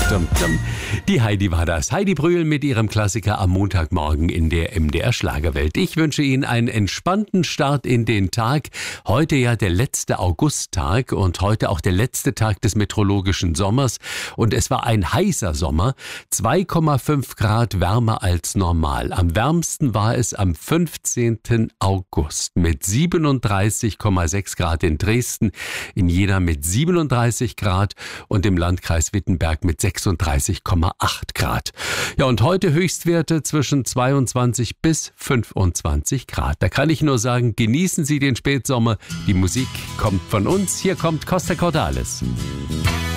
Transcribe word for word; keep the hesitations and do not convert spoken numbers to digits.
Dum, dum. Die Heidi war das. Heidi Brühl mit ihrem Klassiker am Montagmorgen in der M D R Schlagerwelt. Ich wünsche Ihnen einen entspannten Start in den Tag. Heute ja der letzte Augusttag und heute auch der letzte Tag des meteorologischen Sommers. Und es war ein heißer Sommer, zwei Komma fünf Grad wärmer als normal. Am wärmsten war es am fünfzehnten August mit siebenunddreißig Komma sechs Grad in Dresden, in Jena mit siebenunddreißig Grad und im Landkreis Wittenberg mit sechsunddreißig Komma acht Grad. Ja, und heute Höchstwerte zwischen zweiundzwanzig bis fünfundzwanzig Grad. Da kann ich nur sagen, genießen Sie den Spätsommer. Die Musik kommt von uns. Hier kommt Costa Cordalis.